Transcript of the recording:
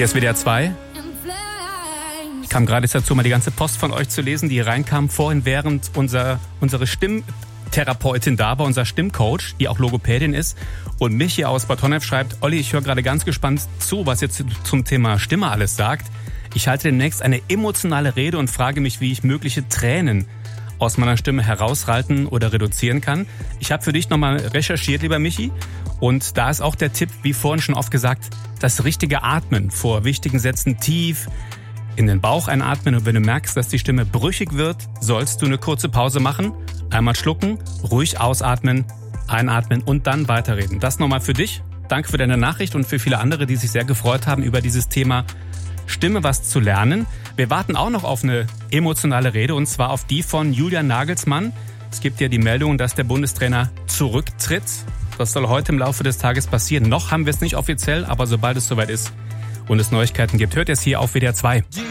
Hier ist WDR 2. Ich kam gerade dazu, mal die ganze Post von euch zu lesen, die reinkam vorhin, während unsere Stimmtherapeutin da war, unser Stimmcoach, die auch Logopädin ist. Und Michi aus Bad Honnef schreibt: Olli, ich höre gerade ganz gespannt zu, was jetzt zum Thema Stimme alles sagt. Ich halte demnächst eine emotionale Rede und frage mich, wie ich mögliche Tränen aus meiner Stimme heraushalten oder reduzieren kann. Ich habe für dich nochmal recherchiert, lieber Michi. Und da ist auch der Tipp, wie vorhin schon oft gesagt, das richtige Atmen vor wichtigen Sätzen tief in den Bauch einatmen. Und wenn du merkst, dass die Stimme brüchig wird, sollst du eine kurze Pause machen. Einmal schlucken, ruhig ausatmen, einatmen und dann weiterreden. Das nochmal für dich. Danke für deine Nachricht und für viele andere, die sich sehr gefreut haben, über dieses Thema Stimme was zu lernen. Wir warten auch noch auf eine emotionale Rede, und zwar auf die von Julian Nagelsmann. Es gibt ja die Meldung, dass der Bundestrainer zurücktritt. Das soll heute im Laufe des Tages passieren. Noch haben wir es nicht offiziell, aber sobald es soweit ist und es Neuigkeiten gibt, hört ihr es hier auf WDR 2.